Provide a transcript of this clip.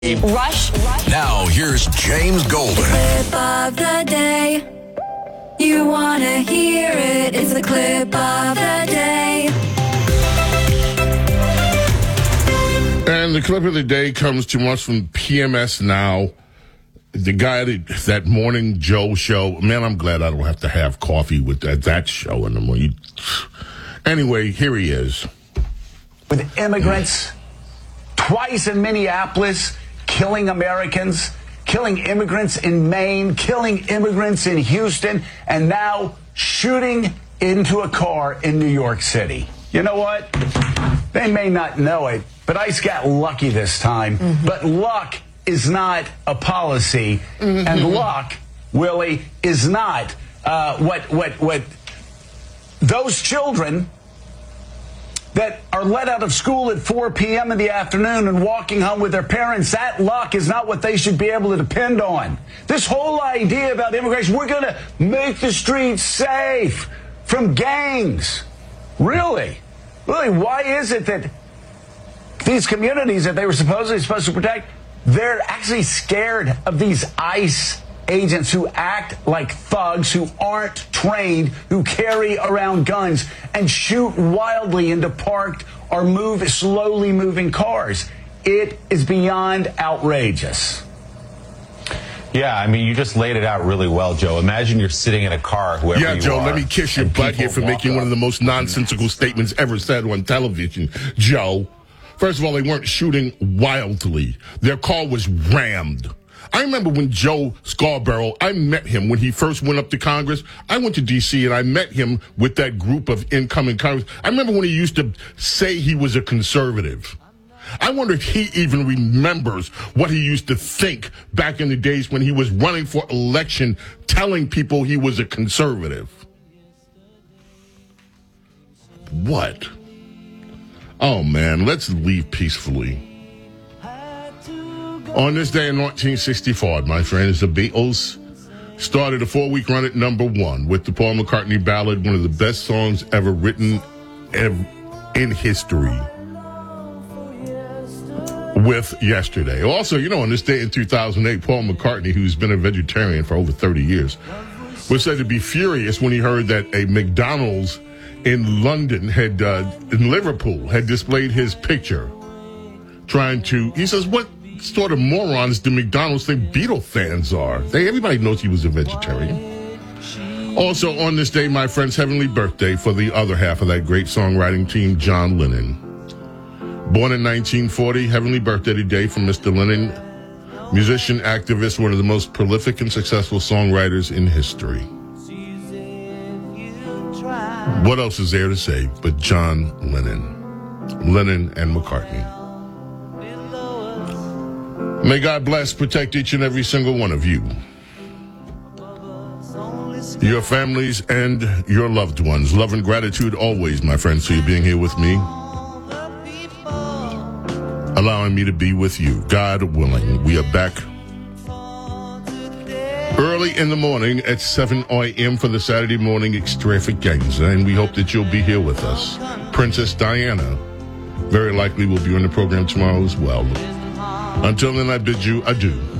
Rush. Now, here's James Golden. Clip of the day. You want to hear it. It's the clip of the day. And the clip of the day comes to us from PMS Now. The guy that Morning Joe show. Man, I'm glad I don't have to have coffee with that show in the morning. Anyway, here he is. With immigrants twice in Minneapolis, killing Americans, killing immigrants in Maine, killing immigrants in Houston, and now shooting into a car in New York City. You know what? They may not know it, but ICE got lucky this time. But luck is not a policy, and luck, Willie, is not what those children that are let out of school at 4 p.m. in the afternoon and walking home with their parents, that luck is not what they should be able to depend on. This whole idea about immigration, we're going to make the streets safe from gangs. Really? Why is it that these communities that they were supposed to protect, they're actually scared of these ICE agents who act like thugs, who aren't trained, who carry around guns and shoot wildly into parked or slowly moving cars? It is beyond outrageous. Yeah, I mean, you just laid it out really well, Joe. Imagine you're sitting in a car, whoever you are. Yeah, Joe, let me kiss your butt here for making one of the most nonsensical statements ever said on television, Joe. First of all, they weren't shooting wildly. Their car was rammed. I remember when Joe Scarborough, I met him when he first went up to Congress. I went to D.C. and I met him with that group of incoming Congress. I remember when he used to say he was a conservative. I wonder if he even remembers what he used to think back in the days when he was running for election, telling people he was a conservative. What? Oh, man, let's leave peacefully. On this day in 1965, my friends, the Beatles started a 4-week run at number 1 with the Paul McCartney ballad, one of the best songs ever written in history, with Yesterday. Also, on this day in 2008, Paul McCartney, who's been a vegetarian for over 30 years, was said to be furious when he heard that a McDonald's in London in Liverpool had displayed his picture he says, what sort of morons do McDonald's think Beatle fans are? Everybody knows he was a vegetarian. Also on this day, my friend's heavenly birthday for the other half of that great songwriting team, John Lennon. Born in 1940, heavenly birthday today from Mr. Lennon, musician, activist, one of the most prolific and successful songwriters in history. What else is there to say but John Lennon and McCartney? May God bless, protect each and every single one of you, your families, and your loved ones. Love and gratitude always, my friends, for you being here with me, allowing me to be with you. God willing, we are back early in the morning at 7 a.m. for the Saturday morning extravaganza, and we hope that you'll be here with us. Princess Diana very likely will be on the program tomorrow as well. Until then, I bid you adieu.